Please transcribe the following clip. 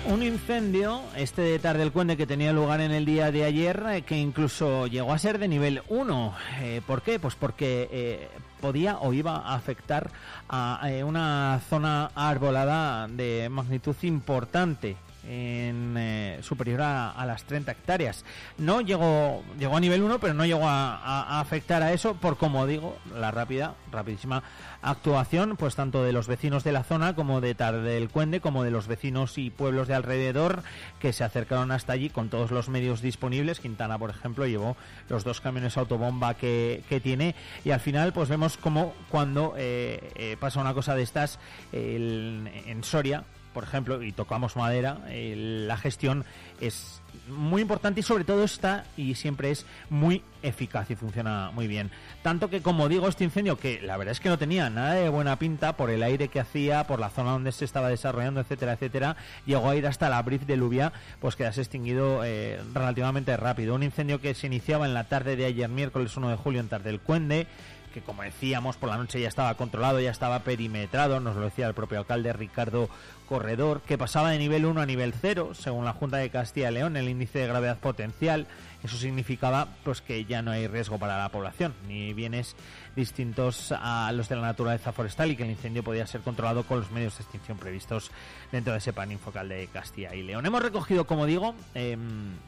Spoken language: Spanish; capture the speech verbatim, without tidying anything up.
Un incendio, este de Tardelcuende, que tenía lugar en el día de ayer, eh, que incluso llegó a ser de nivel uno. Eh, ¿Por qué? Pues porque eh, podía o iba a afectar a, a una zona arbolada de magnitud importante, en eh, superior a, a las treinta hectáreas. No llegó llegó a nivel uno, pero no llegó a, a, a afectar a eso por, como digo, la rápida, rapidísima actuación, pues tanto de los vecinos de la zona como de Tardelcuende, como de los vecinos y pueblos de alrededor, que se acercaron hasta allí con todos los medios disponibles. Quintana, por ejemplo, llevó los dos camiones autobomba que, que tiene, y al final pues vemos como cuando eh, eh, pasa una cosa de estas el, en Soria, por ejemplo, y tocamos madera, eh, la gestión es muy importante y sobre todo está y siempre es muy eficaz y funciona muy bien. Tanto que, como digo, este incendio, que la verdad es que no tenía nada de buena pinta por el aire que hacía, por la zona donde se estaba desarrollando, etcétera, etcétera, llegó a ir hasta la Briz de Lluvia, pues que se ha extinguido eh, relativamente rápido. Un incendio que se iniciaba en la tarde de ayer miércoles uno de julio en Tardelcuende, que, como decíamos, por la noche ya estaba controlado, ya estaba perimetrado, nos lo decía el propio alcalde Ricardo Corredor, que pasaba de nivel uno a nivel cero, según la Junta de Castilla y León, el índice de gravedad potencial. Eso significaba pues que ya no hay riesgo para la población, ni bienes distintos a los de la naturaleza forestal, y que el incendio podía ser controlado con los medios de extinción previstos dentro de ese plan infocal de Castilla y León. Hemos recogido, como digo, eh,